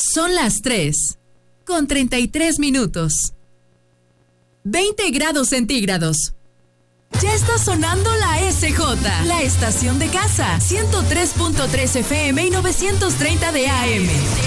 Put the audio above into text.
Son las 3:33. 20 grados centígrados. Ya está sonando la SJ, la estación de casa, 103.3 FM y 930 de AM.